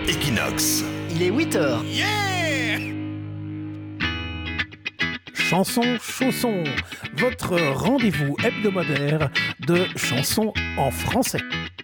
Equinox. Il est 8h. Yeah! Chanson Chausson, votre rendez-vous hebdomadaire de chansons en français.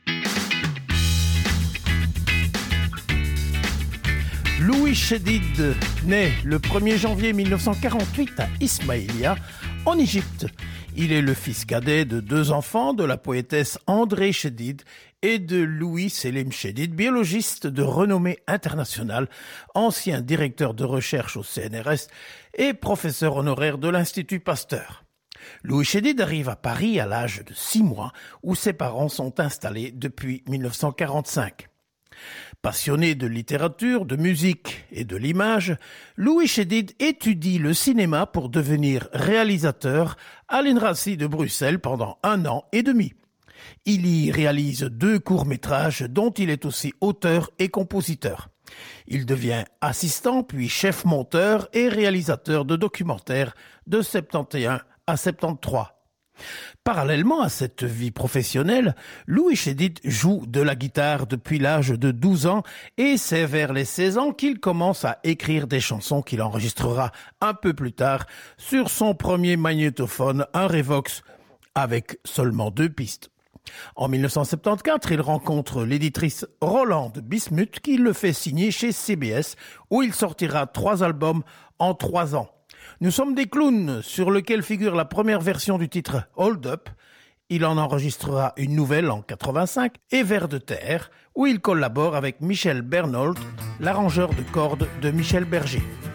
Louis Chédid naît le 1er janvier 1948 à Ismaïlia, en Égypte. Il est le fils cadet de 2 enfants de la poétesse André Chédid et de Louis Selim Chédid, biologiste de renommée internationale, ancien directeur de recherche au CNRS et professeur honoraire de l'Institut Pasteur. Louis Chédid arrive à Paris à l'âge de 6 mois, où ses parents sont installés depuis 1945. Passionné de littérature, de musique et de l'image, Louis Chédid étudie le cinéma pour devenir réalisateur à l'INRACI de Bruxelles pendant 1 an et demi. Il y réalise 2 courts-métrages dont il est aussi auteur et compositeur. Il devient assistant puis chef monteur et réalisateur de documentaires de 71 à 73. Parallèlement à cette vie professionnelle, Louis Chédid joue de la guitare depuis l'âge de 12 ans et c'est vers les 16 ans qu'il commence à écrire des chansons qu'il enregistrera un peu plus tard sur son premier magnétophone, un Revox, avec seulement 2 pistes. En 1974, il rencontre l'éditrice Rolande Bismuth qui le fait signer chez CBS où il sortira 3 albums en 3 ans. Nous sommes des clowns, sur lequel figure la première version du titre Hold Up. Il en enregistrera une nouvelle en 85 et Vers de terre, où il collabore avec Michel Bernold, l'arrangeur de cordes de Michel Berger.